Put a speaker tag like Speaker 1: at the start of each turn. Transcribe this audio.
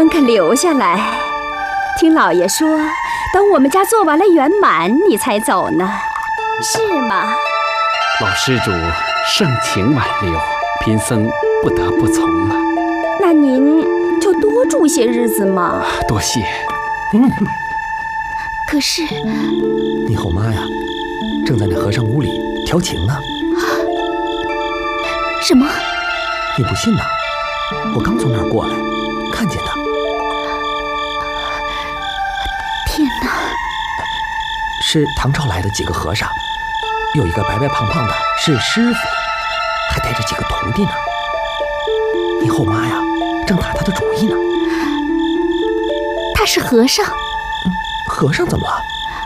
Speaker 1: 真肯留下来。听老爷说，等我们家做完了圆满，你才走呢，是吗？
Speaker 2: 老施主盛情挽留，贫僧不得不从了。
Speaker 1: 那您就多住些日子嘛。
Speaker 2: 多谢。
Speaker 1: 可是，
Speaker 3: 你后妈呀，正在那和尚屋里调情呢。
Speaker 1: 什么？
Speaker 3: 你不信呐？我刚从那儿过来，看见的。
Speaker 1: 天哪！
Speaker 3: 是唐朝来的几个和尚，有一个白白胖胖的，是师傅，还带着几个徒弟呢。你后妈呀，正打他的主意呢。
Speaker 1: 他是和尚？
Speaker 3: 和尚怎么了？